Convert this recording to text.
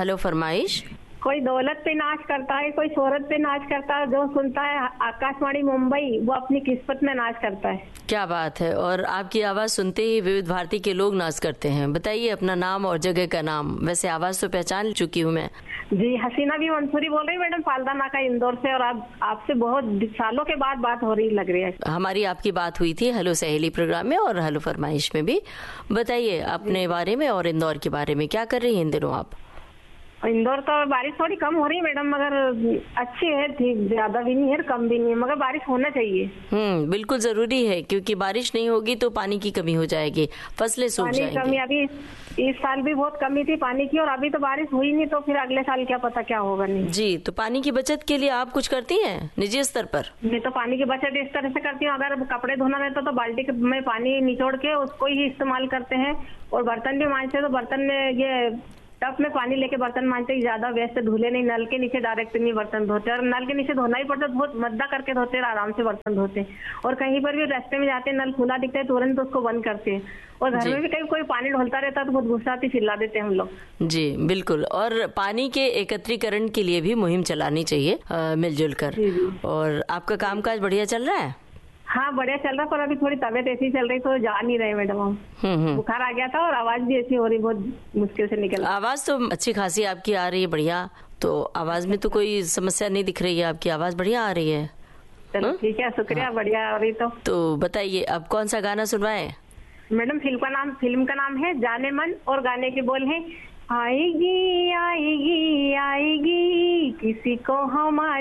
Hello फरमाइश। कोई दौलत पे नाच करता है, कोई शोहरत पे नाच करता है, जो सुनता है आकाशवाणी मुंबई वो अपनी किस्मत में नाच करता है। क्या बात है। और आपकी आवाज सुनते ही विविध भारती के लोग नाच करते हैं। बताइए अपना नाम और जगह का नाम। वैसे आवाज तो पहचान चुकी हूँ मैं। जी, हसीना भी मंसूरी बोल रही मैडम, पालदा नाका इंदौर से। और आपसे बहुत सालों के बाद बात हो रही लग रही है। हमारी आपकी बात हुई थी हेलो सहेली प्रोग्राम में और हेलो फरमाइश में भी। बताइए अपने बारे में और इंदौर के बारे में। क्या कर रही हैं इन दिनों आप? इंदौर तो बारिश थोड़ी कम हो रही है मैडम, मगर अच्छी है, ठीक ज्यादा भी नहीं है कम भी नहीं है, मगर बारिश होना चाहिए। बिल्कुल जरूरी है, क्योंकि बारिश नहीं होगी तो पानी की कमी हो जाएगी, फसलें सूख जाएंगी। कमी अभी इस साल भी बहुत कमी थी पानी की, और अभी तो बारिश हुई नहीं, तो फिर अगले साल क्या पता क्या होगा। नहीं जी, तो पानी की बचत के लिए आप कुछ करती हैं निजी स्तर पर? मैं तो पानी की बचत इस तरह से करती हूँ, अगर कपड़े धोना रहता तो बाल्टी में पानी निचोड़ के उसको ही इस्तेमाल करते हैं। और बर्तन भी मांजते तो बर्तन में ये टब में पानी लेके बर्तन मांजते, ज्यादा वेस्ट धुले नहीं, नल के नीचे डायरेक्ट नहीं बर्तन धोते। और नल के नीचे धोना ही पड़ता, बहुत मद्दा करके धोते और आराम से बर्तन धोते। और कहीं पर भी रास्ते में जाते नल खुला दिखता है तुरंत उसको बंद करते हैं। और घर में भी कहीं कोई पानी ढोलता रहता तो बहुत गुस्सा आती, चिल्ला देते हम लोग। जी बिल्कुल। और पानी के एकत्रीकरण के लिए भी मुहिम चलानी चाहिए मिलजुल कर। और आपका कामकाज बढ़िया चल रहा है? हाँ बढ़िया चल रहा, पर अभी थोड़ी तबीयत ऐसी चल रही तो जा नहीं रहे मैडम हम। बुखार आ गया था और आवाज भी ऐसी हो रही, बहुत मुश्किल से निकल। आवाज तो अच्छी खासी आपकी आ रही है, बढ़िया। तो आवाज में तो कोई समस्या नहीं दिख रही है, आपकी आवाज बढ़िया आ रही है। चलो ठीक है, शुक्रिया। बढ़िया आ रही तो बताइए अब कौन सा गाना सुनवाए मैडम? फिल्म का नाम है जाने मन, और गाने के बोल है आएगी आएगी आएगी किसी को हमारी